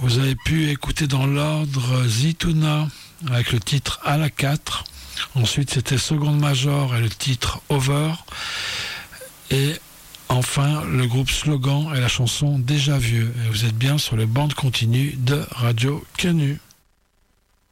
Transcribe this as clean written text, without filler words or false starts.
Vous avez pu écouter dans l'ordre Zitouna avec le titre À la 4. Ensuite, c'était Seconde Major et le titre Over. Et enfin, le groupe Slogan et la chanson Déjà Vieux. Et vous êtes bien sur les bandes continues de Radio Canu.